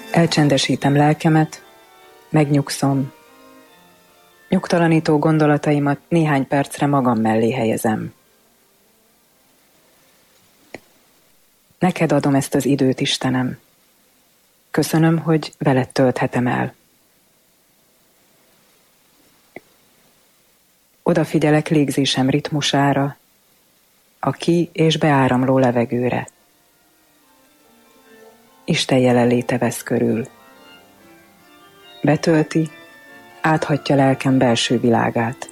Elcsendesítem lelkemet, megnyugszom, nyugtalanító gondolataimat néhány percre magam mellé helyezem. Neked adom ezt az időt, Istenem. Köszönöm, hogy veled tölthetem el. Odafigyelek légzésem ritmusára, a ki- és beáramló levegőre. Isten jelenléte vesz körül. Betölti, áthatja lelkem belső világát.